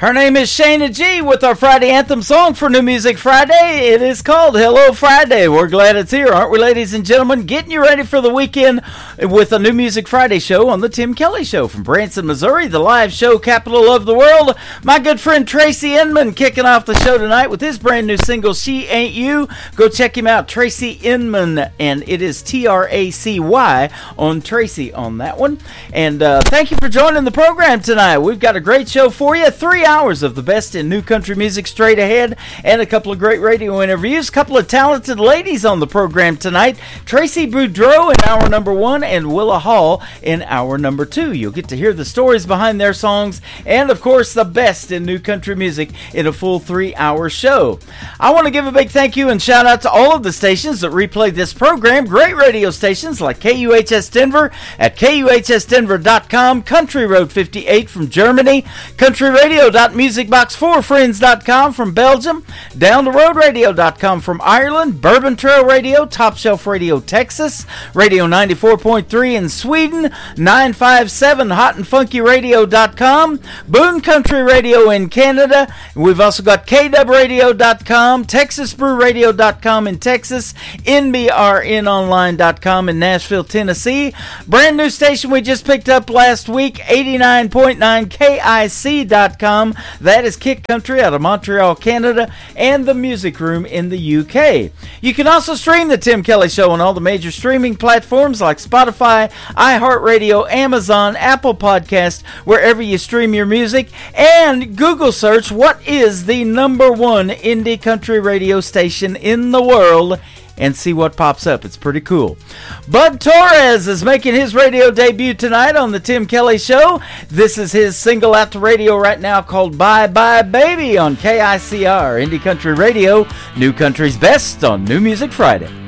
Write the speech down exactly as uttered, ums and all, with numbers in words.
Her name is Shayna G with our Friday anthem song for New Music Friday. It is called Hello Friday. We're glad it's here, aren't we, ladies and gentlemen? Getting you ready for the weekend with a New Music Friday show on the Tim Kelly Show from Branson, Missouri, the live show capital of the world. My good friend Tracy Inman kicking off the show tonight with his brand new single, She Ain't You. Go check him out, Tracy Inman, and it is T R A C Y on Tracy on that one. And uh, thank you for joining the program tonight. We've got a great show for you. Three hours of the best in new country music straight ahead, and a couple of great radio interviews. A couple of talented ladies on the program tonight. Tracy Boudreau in hour number one, and Willa Hall in hour number two. You'll get to hear the stories behind their songs, and of course the best in new country music in a full three-hour show. I want to give a big thank you and shout out to all of the stations that replay this program. Great radio stations like K U H S Denver at K U H S Denver dot com, Country Road fifty-eight from Germany, country radio dot music box four friends dot com from Belgium, down the road radio dot com from Ireland, Bourbon Trail Radio, Top Shelf Radio Texas, Radio ninety-four point three in Sweden, nine five seven hot and funky radio dot com, Boone Country Radio in Canada. We've also got K W radio dot com, Texas Brew Radio dot com in Texas, N B R N online dot com in Nashville, Tennessee. Brand new station we just picked up last week, eighty-nine point nine K I C dot com. That is Kick Country out of Montreal, Canada, and the Music Room in the U K. You can also stream the Tim Kelly Show on all the major streaming platforms like Spotify, iHeartRadio, Amazon, Apple Podcast, wherever you stream your music, and Google search what is the number one indie country radio station in the world, and see what pops up. It's pretty cool. Bud Torres is making his radio debut tonight on the Tim Kelly Show. This is his single out to radio right now called Bye Bye Baby on K I C R, Indie Country Radio, New Country's best on New Music Friday.